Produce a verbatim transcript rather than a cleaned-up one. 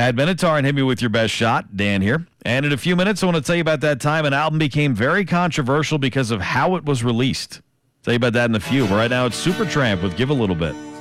Pat Benatar and Hit Me With Your Best Shot. Dan here. And in a few minutes, I want to tell you about that time an album became very controversial because of how it was released. Tell you about that in a few. But right now, it's Supertramp with Give a Little Bit.